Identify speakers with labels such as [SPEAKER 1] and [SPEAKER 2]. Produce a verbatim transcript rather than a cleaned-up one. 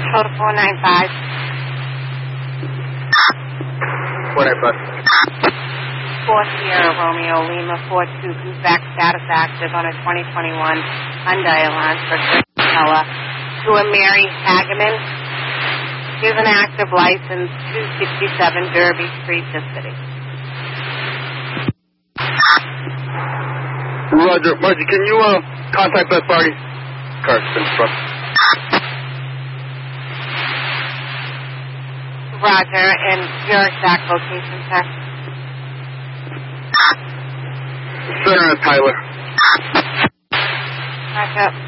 [SPEAKER 1] Code four nine five.
[SPEAKER 2] four nine five.
[SPEAKER 1] four Sierra Romeo Lima four two back status active on a twenty twenty-one Hyundai Elantra Color to a Mary Hageman. She has an active license, two sixty-seven Derby Street, this city.
[SPEAKER 2] Roger. Margie, can you uh, contact Best Party? Car's been struck.
[SPEAKER 1] Roger, and your exact location, sir?
[SPEAKER 2] Center of Tyler.
[SPEAKER 1] Back up.